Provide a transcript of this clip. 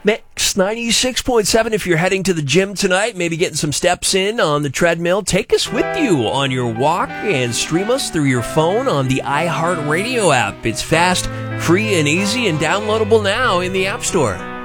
Mix 96.7 if you're heading to the gym tonight, maybe getting some steps in on the treadmill. Take us with you on your walk and stream us through your phone on the iHeartRadio app. It's fast, free, and easy and downloadable now in the App Store.